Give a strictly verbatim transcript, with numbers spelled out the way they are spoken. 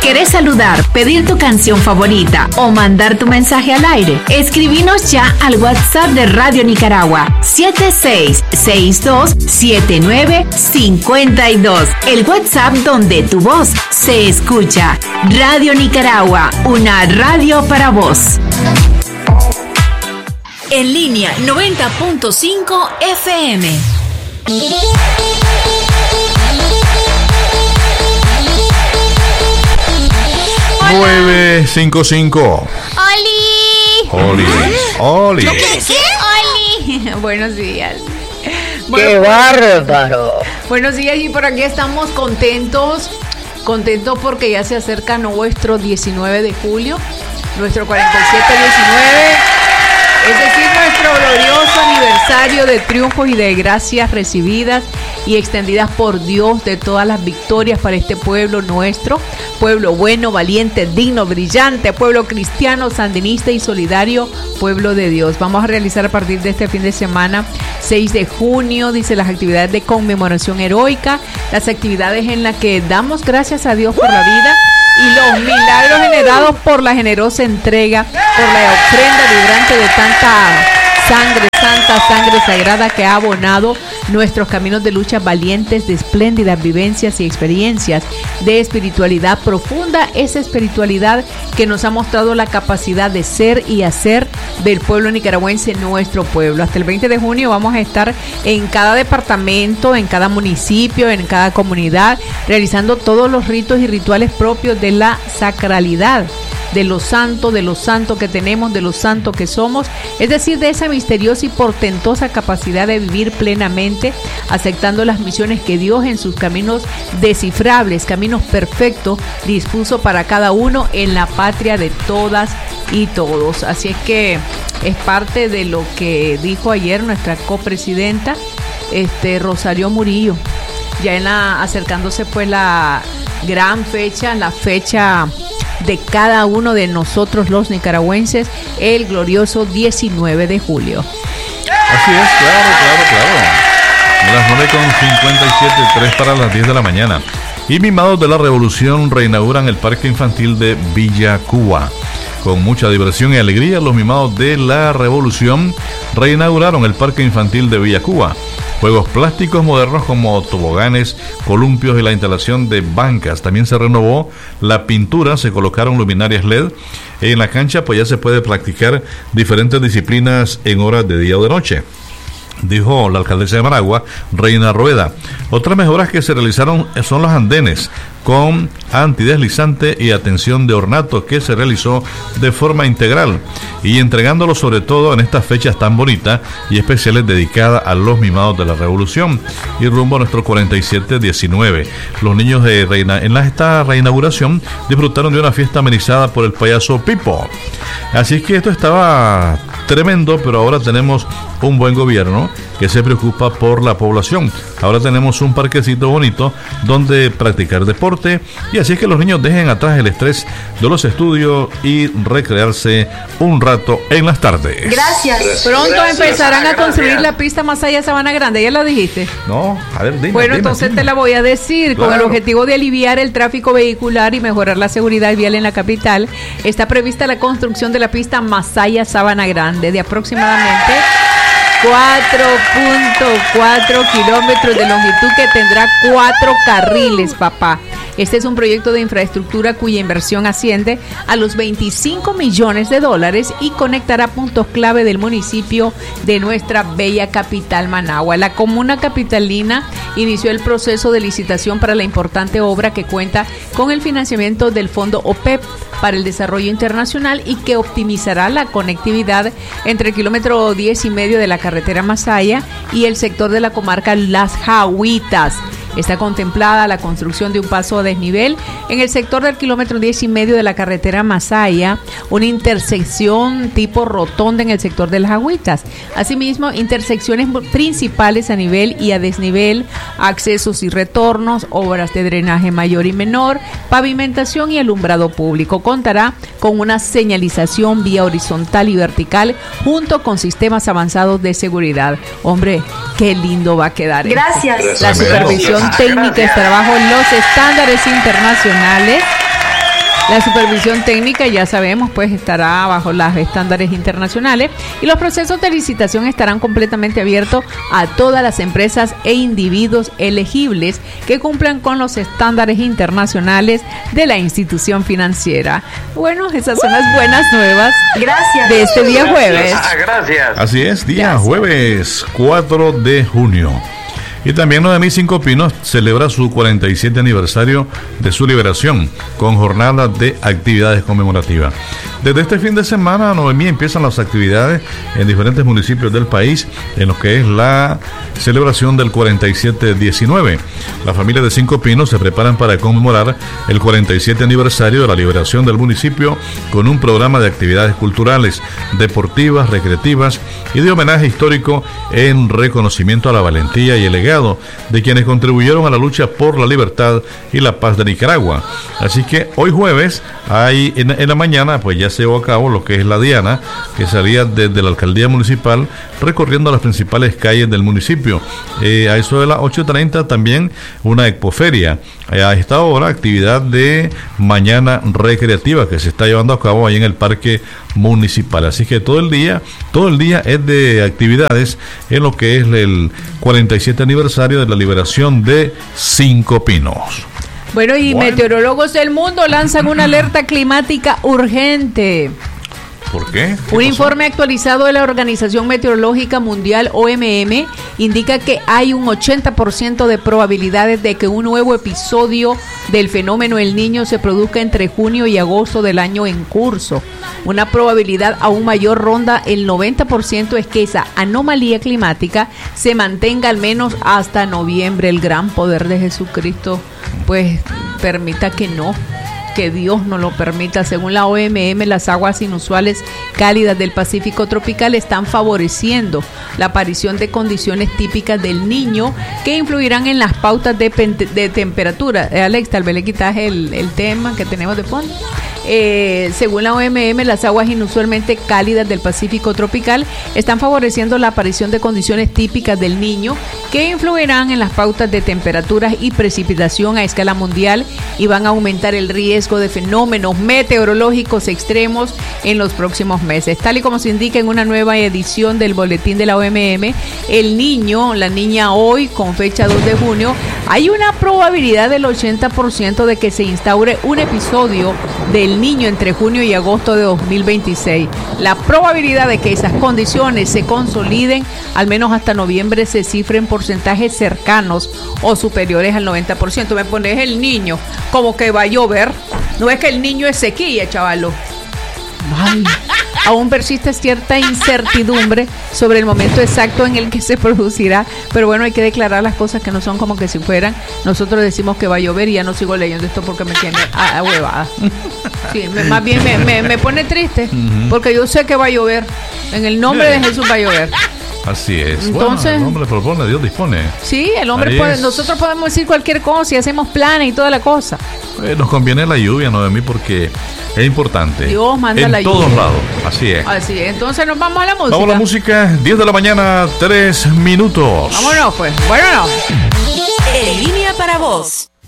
¿Querés saludar, pedir tu canción favorita o mandar tu mensaje al aire? Escribinos ya al WhatsApp de Radio Nicaragua siete seis seis dos siete nueve cinco dos. El WhatsApp donde tu voz se escucha. Radio Nicaragua, una radio para vos. En línea noventa punto cinco F M. nueve cinco cinco. ¡Oli! Oli. Oli. ¿Qué? ¿Qué? ¡Oli! Buenos días. Bueno, ¡qué bárbaro! Buenos días, y por aquí estamos contentos, contentos porque ya se acerca nuestro diecinueve de julio, nuestro cuarenta y siete diecinueve, es decir, nuestro glorioso aniversario de triunfos y de gracias recibidas y extendidas por Dios, de todas las victorias para este pueblo nuestro, pueblo bueno, valiente, digno, brillante, pueblo cristiano, sandinista y solidario, pueblo de Dios. Vamos a realizar a partir de este fin de semana, seis de junio, dice, las actividades de conmemoración heroica, las actividades en las que damos gracias a Dios por la vida y los milagros generados por la generosa entrega, por la ofrenda vibrante de tanta sangre santa, sangre sagrada que ha abonado nuestros caminos de lucha valientes, de espléndidas vivencias y experiencias de espiritualidad profunda, esa espiritualidad que nos ha mostrado la capacidad de ser y hacer del pueblo nicaragüense nuestro pueblo. Hasta el veinte de junio vamos a estar en cada departamento, en cada municipio, en cada comunidad, realizando todos los ritos y rituales propios de la sacralidad, de lo santo, de lo santo que tenemos, de lo santo que somos, es decir, de esa misteriosa y portentosa capacidad de vivir plenamente, aceptando las misiones que Dios en sus caminos descifrables, caminos perfectos, dispuso para cada uno en la patria de todas y todos. Así es que es parte de lo que dijo ayer nuestra copresidenta, este, Rosario Murillo, ya en la, acercándose pues la gran fecha, la fecha de cada uno de nosotros los nicaragüenses, el glorioso diecinueve de julio. Así es, claro, claro, claro. A las nueve con cincuenta y siete, tres para las diez de la mañana. Y mimados de la Revolución reinauguran el Parque Infantil de Villa Cuba. Con mucha diversión y alegría, los mimados de la Revolución reinauguraron el Parque Infantil de Villa Cuba. Juegos plásticos modernos como toboganes, columpios y la instalación de bancas. También se renovó la pintura, se colocaron luminarias L E D. En la cancha pues ya se puede practicar diferentes disciplinas en horas de día o de noche, dijo la alcaldesa de Managua, Reina Rueda. Otras mejoras que se realizaron son los andenes con antideslizante y atención de ornato, que se realizó de forma integral y entregándolo sobre todo en estas fechas tan bonitas y especiales dedicadas a los mimados de la Revolución y rumbo a nuestro cuarenta y siete diecinueve. Los niños de Reina en la, esta reinauguración disfrutaron de una fiesta amenizada por el payaso Pipo. Así es que esto estaba tremendo, pero ahora tenemos un buen gobierno que se preocupa por la población. Ahora tenemos un parquecito bonito donde practicar deporte, y así es que los niños dejen atrás el estrés de los estudios y recrearse un rato en las tardes. Gracias. Gracias. Pronto gracias, empezarán a construir gracias. La pista Masaya Sabana Grande, ¿ya lo dijiste? No, a ver, dime. Bueno, dime, entonces dime. te la voy a decir. Claro. Con el objetivo de aliviar el tráfico vehicular y mejorar la seguridad vial en la capital, está prevista la construcción de la pista Masaya Sabana Grande de aproximadamente cuatro punto cuatro kilómetros de longitud, que tendrá cuatro carriles, papá. Este es un proyecto de infraestructura cuya inversión asciende a los veinticinco millones de dólares y conectará puntos clave del municipio de nuestra bella capital Managua. La comuna capitalina inició el proceso de licitación para la importante obra, que cuenta con el financiamiento del Fondo O P E P para el Desarrollo Internacional y que optimizará la conectividad entre el kilómetro diez y medio de la carretera Masaya y el sector de la comarca Las Jahuitas. Está contemplada la construcción de un paso a desnivel en el sector del kilómetro diez y medio de la carretera Masaya, una intersección tipo rotonda en el sector de las Agüitas. Asimismo, intersecciones principales a nivel y a desnivel, accesos y retornos, obras de drenaje mayor y menor, pavimentación y alumbrado público. Contará con una señalización vía horizontal y vertical junto con sistemas avanzados de seguridad. Hombre, qué lindo va a quedar. Gracias. Esto. La supervisión técnica estará bajo los estándares internacionales La supervisión técnica, ya sabemos, pues estará bajo los estándares internacionales y los procesos de licitación estarán completamente abiertos a todas las empresas e individuos elegibles que cumplan con los estándares internacionales de la institución financiera. Bueno, esas son las buenas nuevas Gracias. de este día jueves. Ah, gracias. Así es, día Gracias. jueves cuatro de junio. Y también Noemí Cinco Pinos celebra su cuarenta y siete aniversario de su liberación con jornadas de actividades conmemorativas. Desde este fin de semana, Noemí, empiezan las actividades en diferentes municipios del país en lo que es la celebración del cuarenta y siete diecinueve. La familia de Cinco Pinos se preparan para conmemorar el cuarenta y siete aniversario de la liberación del municipio con un programa de actividades culturales, deportivas, recreativas y de homenaje histórico en reconocimiento a la valentía y el legado de quienes contribuyeron a la lucha por la libertad y la paz de Nicaragua. Así que hoy jueves, hay en, en la mañana, pues ya se llevó a cabo lo que es la diana, que salía desde la alcaldía municipal recorriendo las principales calles del municipio. Eh, a eso de las ocho treinta también una expoferia. Eh, a esta hora, actividad de mañana recreativa que se está llevando a cabo ahí en el parque municipal. Así que todo el día, todo el día es de actividades en lo que es el cuarenta y siete aniversario de la liberación de Cinco Pinos. Bueno, y Bueno. meteorólogos del mundo lanzan una alerta climática urgente. ¿Por qué? ¿Qué Un pasó? informe actualizado de la Organización Meteorológica Mundial, O M M, indica que hay un ochenta por ciento de probabilidades de que un nuevo episodio del fenómeno El Niño se produzca entre junio y agosto del año en curso. Una probabilidad aún mayor ronda el noventa por ciento es que esa anomalía climática se mantenga al menos hasta noviembre. El gran poder de Jesucristo, pues, permita que no. Que Dios no lo permita. Según la O M M, las aguas inusuales cálidas del Pacífico tropical están favoreciendo la aparición de condiciones típicas del Niño que influirán en las pautas de, de temperatura. Eh, Alex, tal vez le quitas el, el tema que tenemos de fondo. Eh, según la O M M, las aguas inusualmente cálidas del Pacífico tropical están favoreciendo la aparición de condiciones típicas del Niño que influirán en las pautas de temperaturas y precipitación a escala mundial y van a aumentar el riesgo de fenómenos meteorológicos extremos en los próximos meses. Tal y como se indica en una nueva edición del boletín de la O M M, el Niño, la niña hoy, con fecha dos de junio, hay una probabilidad del ochenta por ciento de que se instaure un episodio del Niño entre junio y agosto de dos mil veintiséis. La probabilidad de que esas condiciones se consoliden, al menos hasta noviembre, se cifra en porcentajes cercanos o superiores al noventa por ciento. Me pones el Niño como que va a llover. No es que el Niño es sequía, chavalo. Ay, aún persiste cierta incertidumbre sobre el momento exacto en el que se producirá, pero bueno, hay que declarar las cosas que no son como que si fueran. Nosotros decimos que va a llover y ya no sigo leyendo esto porque me tiene a, a huevada. Sí, me, más bien me, me, me pone triste porque yo sé que va a llover. En el nombre de Jesús va a llover. Así es. Entonces, bueno, el hombre propone, Dios dispone. Sí, el hombre Ahí puede, es. nosotros podemos decir cualquier cosa y hacemos planes y toda la cosa. Eh, nos conviene la lluvia, ¿no? De mí, porque es importante. Dios manda en la todos lluvia. lados. Así es. Así es. Entonces nos vamos a la música. Vamos a la música. diez de la mañana, tres minutos. Vámonos pues. Bueno, no. En línea para vos.